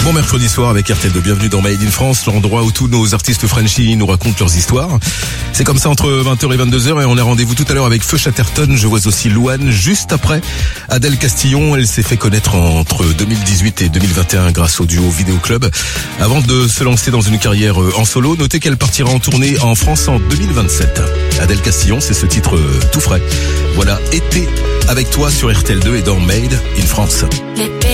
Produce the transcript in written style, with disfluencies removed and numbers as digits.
Bon mercredi soir avec RTL2, bienvenue dans Made in France, l'endroit où tous nos artistes Frenchies nous racontent leurs histoires. C'est comme ça entre 20h et 22h et on a rendez-vous tout à l'heure avec Feu Chatterton. Je vois aussi Louane juste après. Adèle Castillon, elle s'est fait connaître entre 2018 et 2021 grâce au duo Vidéo Club. Avant de se lancer dans une carrière en solo, notez qu'elle partira en tournée en France en 2027. Adèle Castillon, c'est ce titre tout frais. Voilà, été avec toi sur RTL2 et dans Made in France.